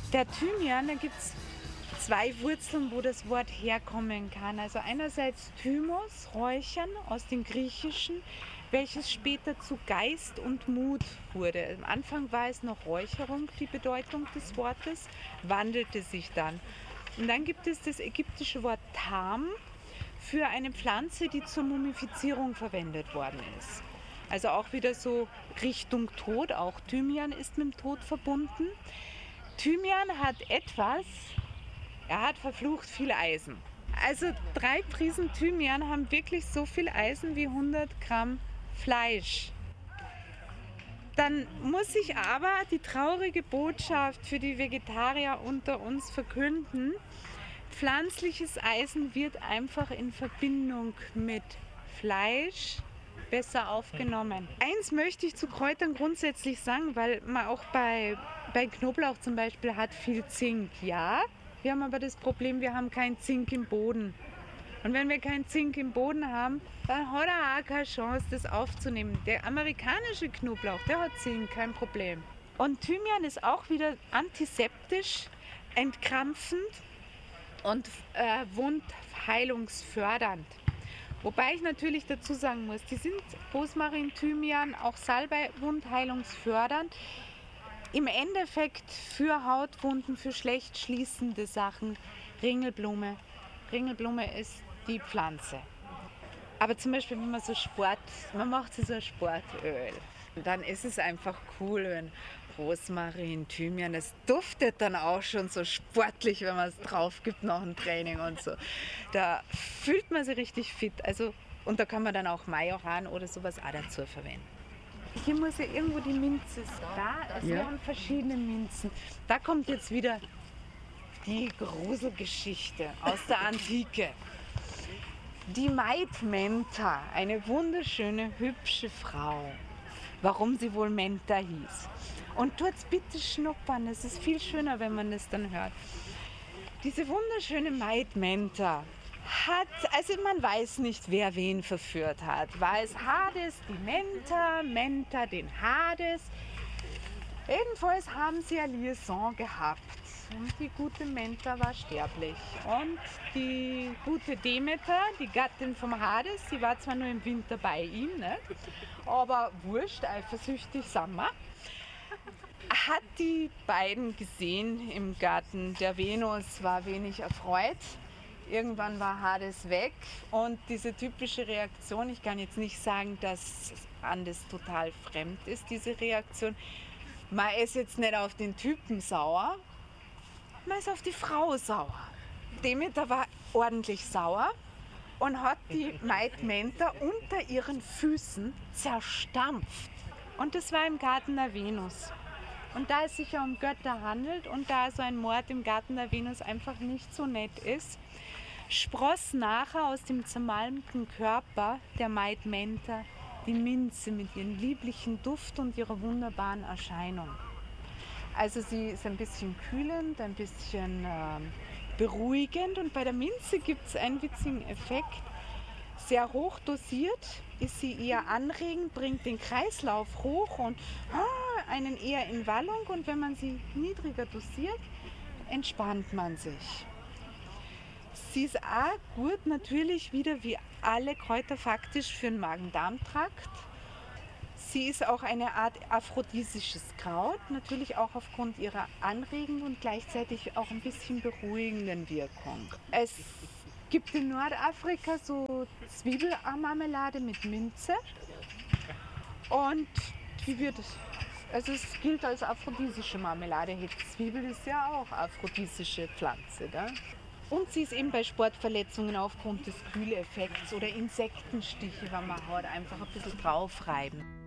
Der Thymian, da gibt es zwei Wurzeln, wo das Wort herkommen kann. Also einerseits Thymos, Räuchern aus dem Griechischen, welches später zu Geist und Mut wurde. Am Anfang war es noch Räucherung, die Bedeutung des Wortes, wandelte sich dann. Und dann gibt es das ägyptische Wort Tam für eine Pflanze, die zur Mumifizierung verwendet worden ist. Also auch wieder so Richtung Tod, auch Thymian ist mit dem Tod verbunden. Thymian hat er hat verflucht viel Eisen. Also 3 Prisen Thymian haben wirklich so viel Eisen wie 100 Gramm Fleisch. Dann muss ich aber die traurige Botschaft für die Vegetarier unter uns verkünden. Pflanzliches Eisen wird einfach in Verbindung mit Fleisch besser aufgenommen. Eins möchte ich zu Kräutern grundsätzlich sagen, weil man auch bei Knoblauch zum Beispiel hat viel Zink. Ja, wir haben aber das Problem, wir haben kein Zink im Boden. Und wenn wir kein Zink im Boden haben, dann hat er auch keine Chance, das aufzunehmen. Der amerikanische Knoblauch, der hat Zink, kein Problem. Und Thymian ist auch wieder antiseptisch, entkrampfend und wundheilungsfördernd. Wobei ich natürlich dazu sagen muss, die sind Rosmarin, Thymian, auch Salbei wundheilungsfördernd. Im Endeffekt für Hautwunden, für schlecht schließende Sachen, Ringelblume. Ringelblume ist die Pflanze. Aber zum Beispiel, wenn man man macht so ein Sportöl, dann ist es einfach cool, wenn Rosmarin, Thymian, das duftet dann auch schon so sportlich, wenn man es drauf gibt nach dem Training und so. Da fühlt man sich richtig fit. Also, und da kann man dann auch Majoran oder sowas auch dazu verwenden. Hier muss ja irgendwo die Minze da. Also wir haben verschiedene Minzen. Da kommt jetzt wieder die Gruselgeschichte aus der Antike. Die Maid Menta, eine wunderschöne, hübsche Frau. Warum sie wohl Menta hieß. Und tut's bitte schnuppern, es ist viel schöner, wenn man das dann hört. Diese wunderschöne Maid Menta also man weiß nicht, wer wen verführt hat. War es Hades die Menta, Menta den Hades? Jedenfalls haben sie eine Liaison gehabt. Und die gute Menta war sterblich. Und die gute Demeter, die Gattin vom Hades, sie war zwar nur im Winter bei ihm, ne? Aber wurscht, eifersüchtig sind wir, hat die beiden gesehen im Garten der Venus, war wenig erfreut. Irgendwann war Hades weg und diese typische Reaktion, ich kann jetzt nicht sagen, dass Andes total fremd ist, diese Reaktion. Man ist jetzt nicht auf den Typen sauer, man ist auf die Frau sauer. Demeter war ordentlich sauer und hat die Maid Menta unter ihren Füßen zerstampft. Und das war im Garten der Venus. Und da es sich ja um Götter handelt und da so ein Mord im Garten der Venus einfach nicht so nett ist, spross nachher aus dem zermalmten Körper der Maid Menta die Minze mit ihrem lieblichen Duft und ihrer wunderbaren Erscheinung. Also sie ist ein bisschen kühlend, ein bisschen beruhigend und bei der Minze gibt es einen witzigen Effekt. Sehr hoch dosiert ist sie eher anregend, bringt den Kreislauf hoch und einen eher in Wallung und wenn man sie niedriger dosiert, entspannt man sich. Sie ist auch gut natürlich wieder wie alle Kräuter faktisch für den Magen-Darm-Trakt. Sie ist auch eine Art aphrodisisches Kraut, natürlich auch aufgrund ihrer anregenden und gleichzeitig auch ein bisschen beruhigenden Wirkung. Es gibt in Nordafrika so Zwiebelmarmelade mit Minze und es gilt als aphrodisische Marmelade. Zwiebel ist ja auch aphrodisische Pflanze. Da? Und sie ist eben bei Sportverletzungen aufgrund des Kühleffekts oder Insektenstiche, wenn man halt einfach ein bisschen draufreiben.